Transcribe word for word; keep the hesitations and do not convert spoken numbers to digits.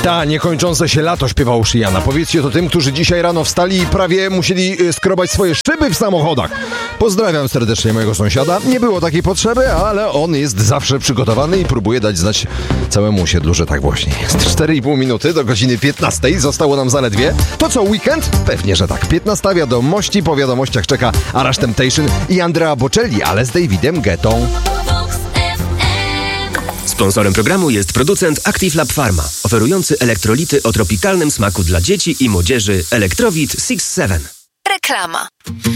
Ta, niekończące się lato, śpiewał Szyjana. Powiedzcie to tym, którzy dzisiaj rano wstali i prawie musieli skrobać swoje szyby w samochodach. Pozdrawiam serdecznie mojego sąsiada. Nie było takiej potrzeby, ale on jest zawsze przygotowany i próbuje dać znać całemu osiedlu, że tak właśnie jest. cztery i pół minuty do godziny piętnastej. Zostało nam zaledwie. To co, weekend? Pewnie, że tak. piętnasta wiadomości. Po wiadomościach czeka Arash Temptation i Andrea Bocelli, ale z Davidem Guettą. Sponsorem programu jest producent Active Lab Pharma, oferujący elektrolity o tropikalnym smaku dla dzieci i młodzieży Electrowit six seven. Reklama.